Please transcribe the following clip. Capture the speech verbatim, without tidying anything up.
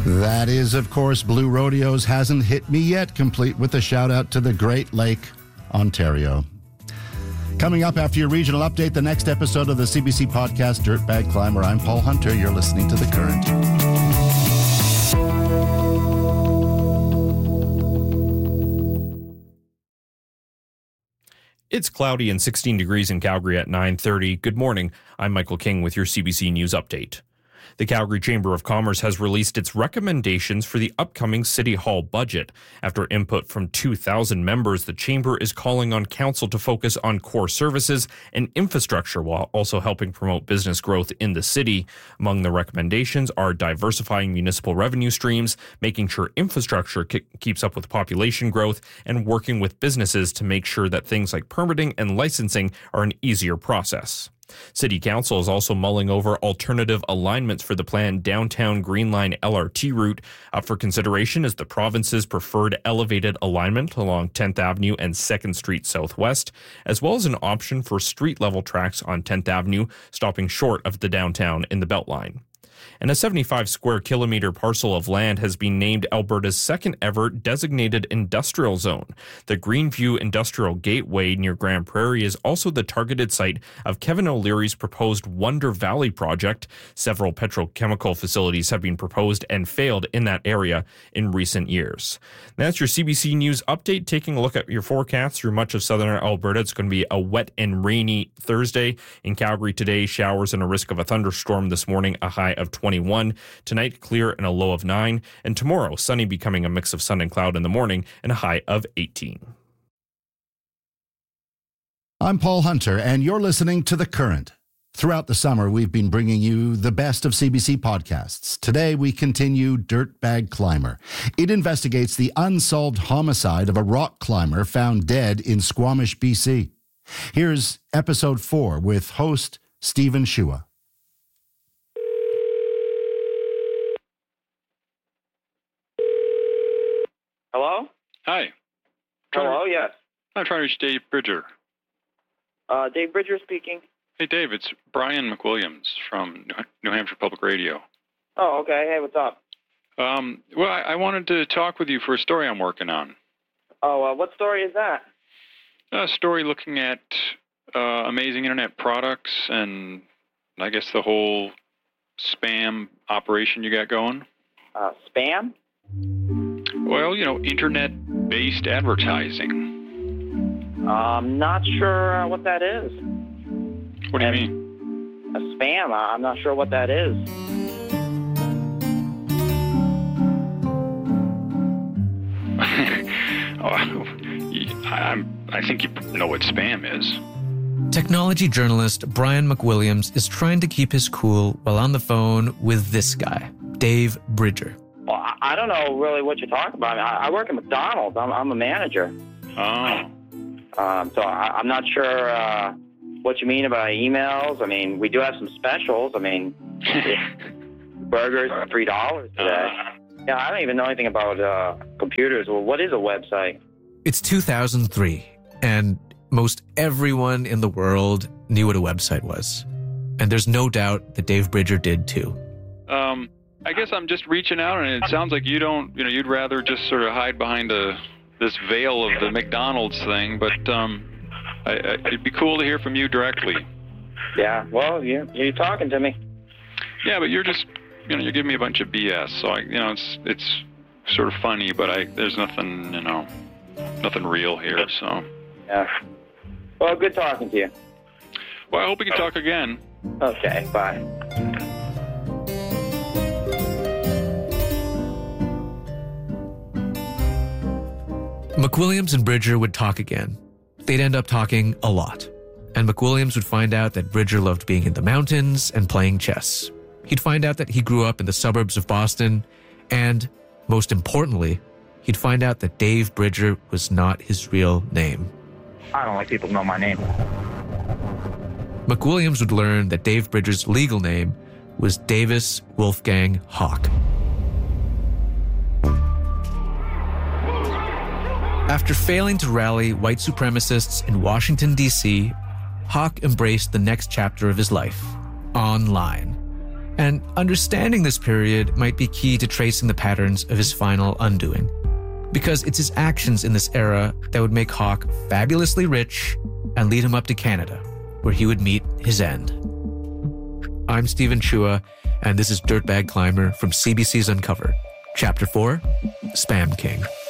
That is, of course, Blue Rodeo's Hasn't Hit Me Yet, complete with a shout-out to the Great Lake, Ontario. Coming up after your regional update, the next episode of the C B C podcast, Dirtbag Climber. I'm Paul Hunter. You're listening to The Current. It's cloudy and sixteen degrees in Calgary at nine thirty. Good morning. I'm Michael King with your C B C News Update. The Calgary Chamber of Commerce has released its recommendations for the upcoming City Hall budget. After input from two thousand members, the Chamber is calling on Council to focus on core services and infrastructure while also helping promote business growth in the city. Among the recommendations are diversifying municipal revenue streams, making sure infrastructure ke- keeps up with population growth, and working with businesses to make sure that things like permitting and licensing are an easier process. City Council is also mulling over alternative alignments for the planned downtown Green Line L R T route. Up for consideration is the province's preferred elevated alignment along tenth Avenue and second Street Southwest, as well as an option for street-level tracks on tenth Avenue, stopping short of the downtown in the Beltline. And a seventy-five square kilometer parcel of land has been named Alberta's second ever designated industrial zone. The Greenview Industrial Gateway near Grand Prairie is also the targeted site of Kevin O'Leary's proposed Wonder Valley project. Several petrochemical facilities have been proposed and failed in that area in recent years. That's your C B C News update. Taking a look at your forecast through much of southern Alberta, it's going to be a wet and rainy Thursday. In Calgary today, showers and a risk of a thunderstorm this morning, a high of twenty-one. Tonight, clear and a low of nine. And tomorrow, sunny, becoming a mix of sun and cloud in the morning and a high of eighteen. I'm Paul Hunter, and you're listening to The Current. Throughout the summer, we've been bringing you the best of C B C podcasts. Today, we continue Dirtbag Climber. It investigates the unsolved homicide of a rock climber found dead in Squamish, B C. Here's episode four with host Stephen Shua. Hello? Hi. Hello, yes. I'm trying to reach Dave Bridger. Uh, Dave Bridger speaking. Hey, Dave, it's Brian McWilliams from New Hampshire Public Radio. Oh, okay. Hey, what's up? Um, well, I, I wanted to talk with you for a story I'm working on. Oh, uh, what story is that? A story looking at uh, amazing internet products and I guess the whole spam operation you got going. Uh, spam? Well, you know, internet-based advertising. I'm not sure uh, what that is. What do you and mean? A spam? I'm not sure what that is. oh, I'm, I think you know what spam is. Technology journalist Brian McWilliams is trying to keep his cool while on the phone with this guy, Dave Bridger. Well, I, I don't know really what you're talking about. I, mean, I, I work at McDonald's. I'm, I'm a manager. Oh. Um, so I, I'm not sure uh, what you mean about emails. I mean, we do have some specials. I mean, burgers are three dollars today. Uh, yeah, I don't even know anything about uh, computers. Well, what is a website? It's two thousand three, and most everyone in the world knew what a website was. And there's no doubt that Dave Bridger did too. Um, I guess I'm just reaching out, and it sounds like you don't, you know, you'd rather just sort of hide behind a, this veil of the McDonald's thing, but um, I, I, it'd be cool to hear from you directly. Yeah, well, you're, you're talking to me. Yeah, but you're just, you know, you're giving me a bunch of B S, so I, you know, it's it's sort of funny, but I there's nothing, you know, nothing real here, so. Yeah. Well, good talking to you. Well, I hope we can talk again. Okay, bye. McWilliams and Bridger would talk again. They'd end up talking a lot. And McWilliams would find out that Bridger loved being in the mountains and playing chess. He'd find out that he grew up in the suburbs of Boston. And, most importantly, he'd find out that Dave Bridger was not his real name. I don't like people to know my name. McWilliams would learn that Dave Bridger's legal name was Davis Wolfgang Hawk. After failing to rally white supremacists in Washington, D C, Hawk embraced the next chapter of his life, online. And understanding this period might be key to tracing the patterns of his final undoing, because it's his actions in this era that would make Hawke fabulously rich and lead him up to Canada, where he would meet his end. I'm Stephen Chua, and this is Dirtbag Climber from C B C's Uncovered, Chapter four, Spam King.